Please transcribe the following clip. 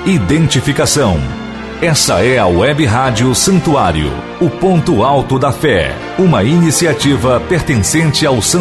identificação. Essa é a Web Rádio Santuário, o ponto alto da fé, uma iniciativa pertencente ao Santuário.